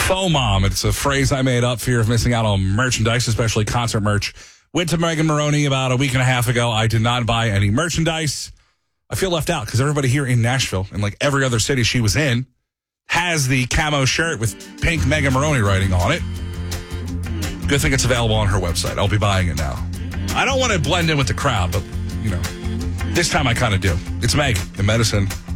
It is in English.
FOMOM. It's a phrase I made up, fear of missing out on merchandise, especially concert merch. Went to Megan Moroney about a week and a half ago. I did not buy any merchandise. I feel left out because everybody here in Nashville and like every other city she was in has the camo shirt with pink Megan Moroney writing on it. Good thing it's available on her website. I'll be buying it now. I don't want to blend in with the crowd, but, you know, this time I kind of do. It's Megan in Medicine